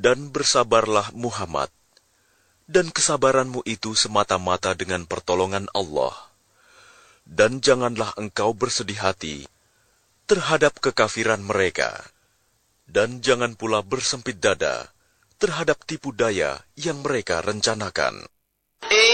Dan bersabarlah Muhammad, dan kesabaranmu itu semata-mata dengan pertolongan Allah. Dan janganlah engkau bersedih hati terhadap kekafiran mereka, dan jangan pula bersempit dada terhadap tipu daya yang mereka rencanakan.